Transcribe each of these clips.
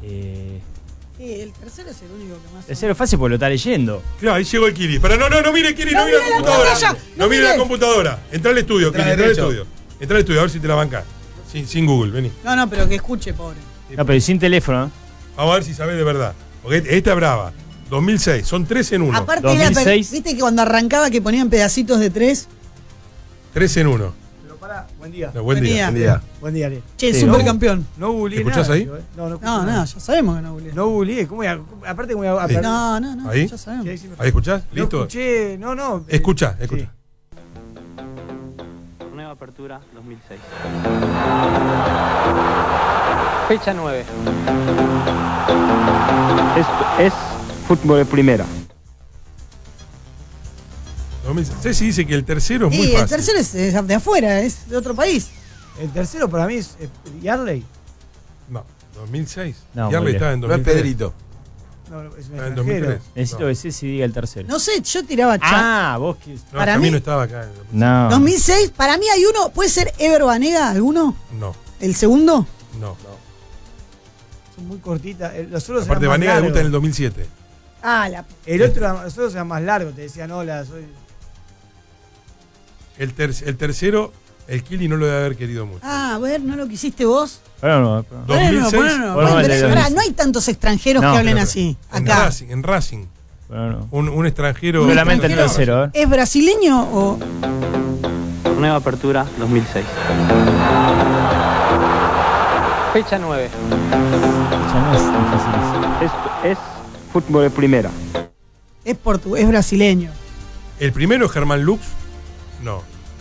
El tercero es el único que más. El tercero es fácil porque lo está leyendo. Claro, ahí llegó el Kiri. Pero no mire, Kiri, no mire la mire la computadora. pantalla, No mire la computadora. Entra al estudio, Kiri, entra al estudio. Entra al estudio, a ver si te la bancás. Sin Google, vení. No, pero que escuche, pobre. No, pero sin teléfono. Vamos a ver si sabés de verdad. Porque esta es brava. 2006, son 3 en 1. Aparte, 2006. viste que cuando arrancaba que ponían pedacitos de 3. 3 en 1. Pero pará, buen día. No, buen día. Buen día, Ale. Che, Sí, supercampeón. No googleé ¿Escuchás nada. ahí? No, No, ya sabemos que no googleé. No googleé. ¿Cómo voy a, aparte, ¿cómo voy a Sí. No, ¿Ahí? ya sabemos. ¿Ahí escuchás? No ¿Listo? escuché, no. Escuchá. Sí. Torneo Apertura 2006. Fecha 9. Es fútbol de primera. 2006. Ceci dice que el tercero es muy fácil. El tercero es de afuera, es de otro país. El tercero para mí es Yarley. No, 2006. No, Yarley muy estaba en No es 2003. Pedrito. No, es un Estaba en extranjero. 2003. Necesito No. que Ceci diga el tercero. No sé, yo tiraba Vos que. No, para Camino mí- estaba acá. No. 2006, para mí hay uno, ¿puede ser Ever Banega alguno? No. ¿El segundo? Son muy cortitas. Los otros Aparte, eran más Vanega debuta en el largos. 2007. El otro, los otros eran más largos. Te decían, hola, soy. El tercero, el Kili no lo debe haber querido mucho. A ver, ¿no lo quisiste vos? Bueno, 2006. Bueno, Bueno, pero el de pará, 2006. no hay tantos extranjeros No, que hablen Pero, así. En Acá. Racing. En Racing. bueno. Un extranjero. Solamente el extranjero. tercero, ¿Es brasileño o...? Torneo Apertura 2006. Fecha 9. Ya no es difícil. Es fútbol de primera. Es brasileño. El primero es Germán Lux. No.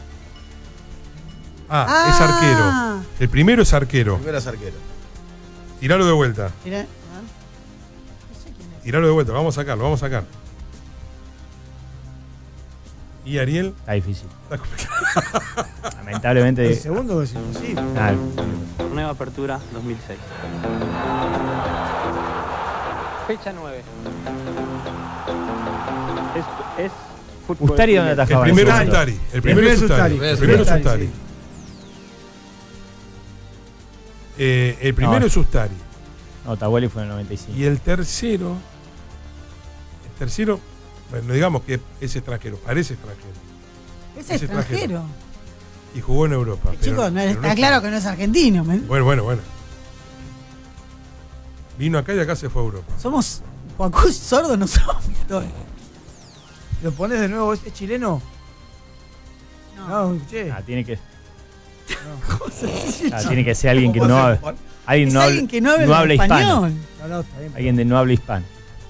Es arquero. El primero es arquero. Primero es arquero. Tiralo de vuelta. Mirá, a ver. Tiralo de vuelta. Vamos a sacar. Y Ariel. Está difícil. Está complicado. Lamentablemente. El segundo es imposible. Torneo Apertura 2006. Fecha 9. Es fútbol. Ustari, ¿dónde El atajaba? primero es Ustari. Ustari. El primero es Ustari. Ustari. El primero es Ustari, Ustari. sí. El primero No. es Ustari. No, Tahueli fue en el 95. Y el tercero, bueno, digamos que es extranjero, parece extranjero. Es Es extranjero. extranjero. Y jugó en Europa. pero- Chicos, pero está es- claro que no es argentino. Bueno. Vino acá y acá se fue a Europa. Somos... Juacus sordos no somos. ¿Lo pones de nuevo? ¿Es chileno? No, escuché. Tiene que. Tiene que ser alguien que no hable. Alguien Es no alguien que no habla hispano. español. No, está bien. Alguien de no habla hispano.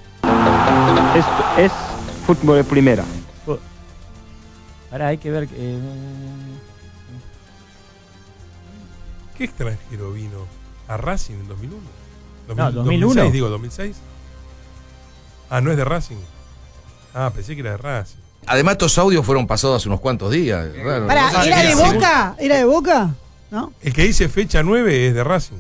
Es fútbol de primera. Ahora hay que ver. ¿Qué extranjero vino a Racing en 2001? No, 2001. 2006, digo, 2006. No es de Racing. Pensé que era de Racing. Además, estos audios fueron pasados hace unos cuantos días. Raro. Pará, Ah, ¿era de el Boca? ¿Era de Boca? ¿No? El que dice fecha 9 es de Racing.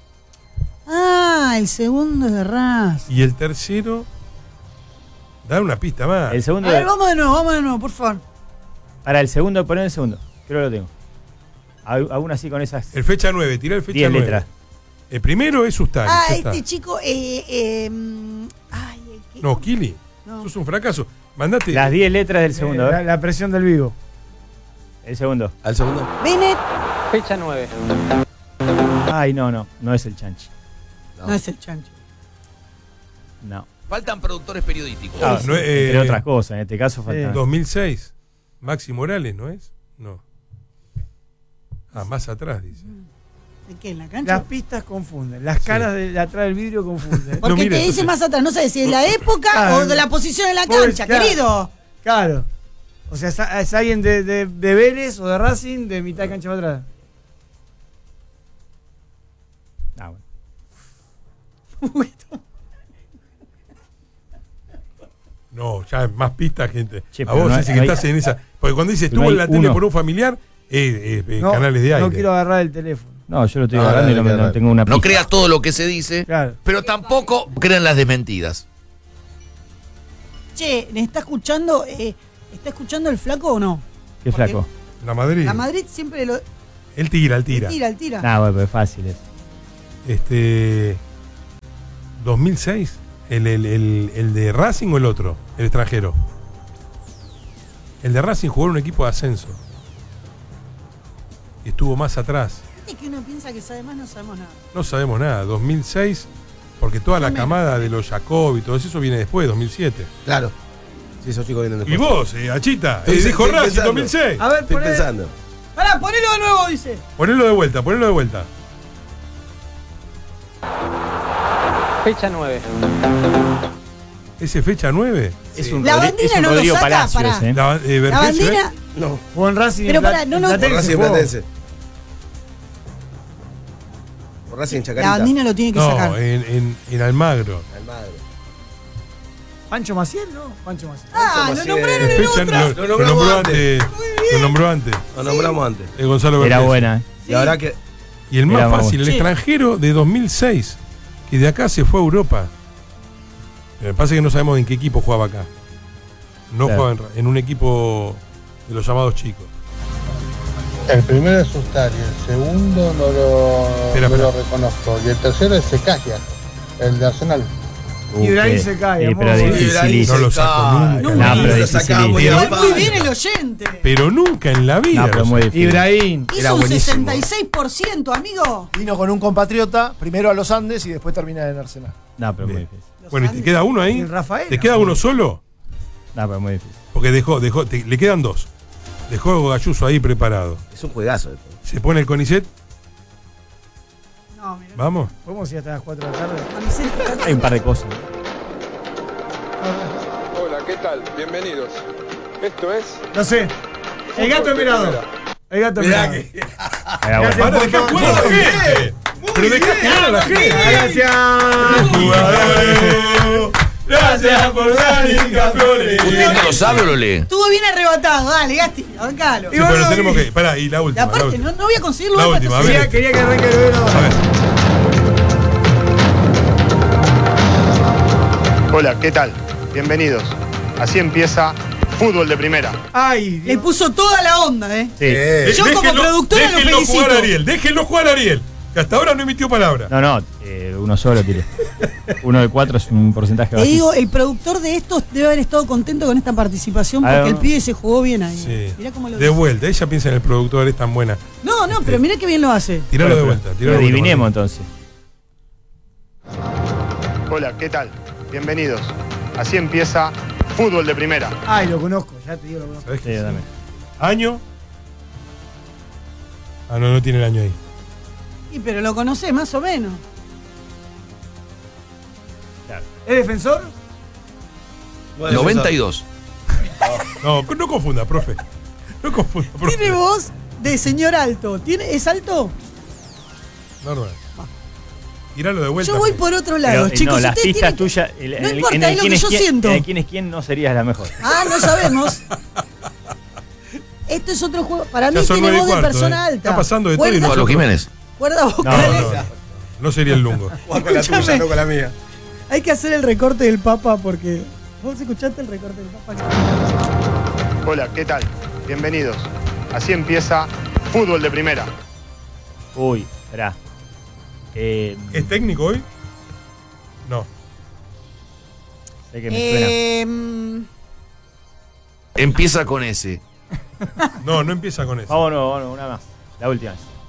El segundo es de Racing. Y el tercero. Da una pista más. El segundo. A ver, vamos de nuevo, por favor. Para el segundo, poner el segundo. Creo que lo tengo. Aún así con esas El fecha 9, tirá el fecha 10 9. letras. El primero es Ustari. ya está. Este chico, el que... No, Kili. No. Eso es un fracaso. Mandate. Las 10 letras del segundo. ¿eh? La presión del vivo. El segundo. Al segundo. Bennett. Fecha 9. No es el chanchi. No es el chancho. No. Faltan productores periodísticos. No, Entre otras cosas, en este caso falta. 2006. Maxi Morales, ¿no es? No. Más atrás, dice. ¿De qué? ¿En la cancha? Las pistas confunden. Las caras de atrás del vidrio confunden. Porque mira, te dice entonces- más atrás, no sabes si es la época Claro. o de la posición en la Pues, cancha, claro. querido. Claro. O sea, es alguien de Vélez o de Racing de mitad de cancha para atrás. Bueno. No, ya más pistas, gente. Che, A pero vos no hay- dice que no hay- estás en esa. Porque cuando dices pero estuvo no en la hay tele uno. por un familiar, No, canales de aire. No quiero agarrar el teléfono. No, yo lo estoy No, agarrando y no, no tengo una No pista. creas todo lo que se dice, Claro. pero tampoco crean las desmentidas. Che, ¿me está escuchando? ¿Está escuchando el flaco o no? ¿Qué flaco? La Madrid. La Madrid siempre lo... Él tira. Tira. Nah, bueno, pero es fácil eso. ¿2006? ¿El de Racing o el otro? El extranjero. El de Racing jugó en un equipo de ascenso. Y estuvo más atrás. Viste que uno piensa que sabe más, no sabemos nada. No sabemos nada. 2006, porque toda la camada de los Jacob y todo eso viene después, 2007. Claro. Sí, esos chicos vienen después. Y vos, Achita, Estoy dijo Racing pensando. 2006. A ver, Estoy pensando. Pará, ponelo de nuevo, dice. Ponelo de vuelta, ponelo de vuelta. Fecha 9. ¿Ese fecha 9? Es un, La Rodri- bandina es un no lo Rodrigo saca, Palacios, pará. ¿eh? La Vergesio, bandina, No. Jugó en Racing. Pero en pará, no, no. Platense Por Racing jugó. Platense. Por Racing Chacarita. la bandina lo tiene que No, sacar. en Almagro. Almagro. Pancho Maciel, ¿no? Pancho Maciel. Ah, lo Maciel. nombraron en Fecha, otra. lo nombramos nombró antes. antes. Lo nombró antes. Lo nombramos antes. Gonzalo Era Vergesio. buena, ¿eh? Y ahora que. Y el más Era más fácil, el bueno. Sí. extranjero de 2006, que de acá se fue a Europa. Lo que pasa es que no sabemos en qué equipo jugaba acá. No Claro. jugaba en un equipo de los llamados chicos. El primero es Ustari, el segundo no lo, Espera, no lo espera. reconozco. Y el tercero es Secagia, el de Arsenal. Ibrahim qué- se cae, sí, amor. pero Ibrahim dificilísimo. No lo sacó nunca. No, No, pero lo sacaba muy dificilísimo. Muy, mal. bien el oyente. Pero nunca en la vida. No, pero lo muy sacó. difícil. Ibrahim. Era Hizo un buenísimo. 66%, amigo. Vino con un compatriota, primero a los Andes y después termina en Arsenal. No, pero muy Bien. difícil. Bueno, ¿y te queda uno ahí? Y Rafael. ¿Te queda uno solo? No, pero muy difícil. Porque le quedan dos. Dejó Galluso ahí preparado. Es un juegazo esto. Se pone el CONICET. No, mira. Vamos. ¿Podemos ir hasta las 4 de la tarde? Hay un par de cosas. Hola, ¿qué tal? Bienvenidos. Esto es... No sé. El gato mirador. El gato Mirá mirador. que. Era bueno. Para dejar jugar a la gente. Pero dejar jugar a la gente. Gracias. Jugadores. Gracias por salir campeones. ¿Usted no lo sabe o lo lee? Estuvo bien arrebatado, dale, Gasti, bancalo. Sí, pero tenemos que. Pará, y la Y última. aparte, no voy a conseguirlo La hoy para última, esta a ver. Quería que arranque el velo. A ver. Hola, ¿qué tal? Bienvenidos. Así empieza Fútbol de Primera. Ay, Le puso toda la onda, ¿eh. Sí. Yo como productora lo déjenlo felicito. jugar a Ariel. Déjenlo jugar a Ariel. Que hasta ahora no emitió palabra. No, uno solo tiré. Uno de 4 es un porcentaje Te bajísimo. digo, el productor de estos debe haber estado contento con esta participación porque el pibe se jugó bien ahí. Sí. Mirá cómo lo De dice. vuelta. Ella piensa en el productor, es tan buena. No, pero mirá que bien lo hace. Tiralo de Bueno, vuelta. pero Tiralo de vuelta. adivinemos entonces. Hola, ¿qué tal? Bienvenidos. Así empieza Fútbol de Primera. Ay, lo conozco, ya te digo, lo conozco. ¿Sabés Sí, qué? dame. ¿Año? Ah, no tiene el año ahí. Y pero lo conocés más o menos. ¿Es defensor? 92. No confunda, profe. No confunda, profe. Tiene voz de señor alto. ¿Es alto? Normal. Tiralo de vuelta. Yo voy Fe. por otro lado, Pero, chicos. no, las ustedes pistas tienen que- tuyas. No importa, es lo que yo siento. En el quién es quién no serías la mejor. Ah, no sabemos. Esto es otro juego. Para Ya mí son tiene 9 y voz de cuarto, persona alta. Está pasando de todo y Cuerda- no. Pablo Jiménez. Cuerda No, vocales. no sería el lungo. Juega con la tuya, Escúchame. no con la mía. Hay que hacer el recorte del Papa porque. ¿Vos escuchaste el recorte del Papa? Hola, ¿qué tal? Bienvenidos. Así empieza Fútbol de Primera. Uy, esperá. ¿Es técnico hoy? No. Sé que me suena. Empieza con ese. No empieza con eso. Vámonos, una más. La última.